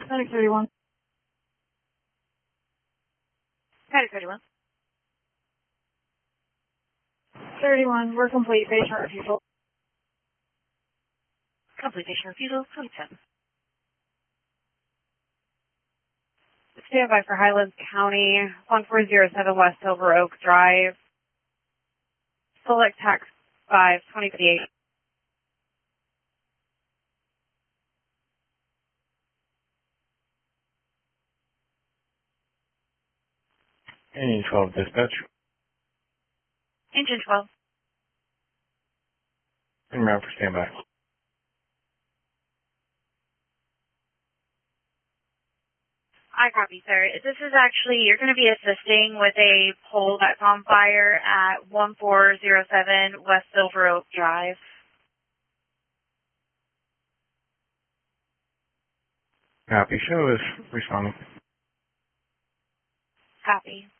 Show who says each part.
Speaker 1: Medic 31.
Speaker 2: Medic 31.
Speaker 1: 31, we're complete. Patient refusal.
Speaker 2: Complete patient refusal, 27.
Speaker 3: Stand by for Highlands County, 1407 West Silver Oak Drive. Select tax 5, 2058.
Speaker 4: Engine 12 dispatch.
Speaker 2: Engine 12.
Speaker 4: En route for standby.
Speaker 2: I copy, sir. This is actually, you're going to be assisting with a pole that's on fire at 1407 West Silver Oak Drive.
Speaker 4: Copy. Show is responding.
Speaker 2: Copy.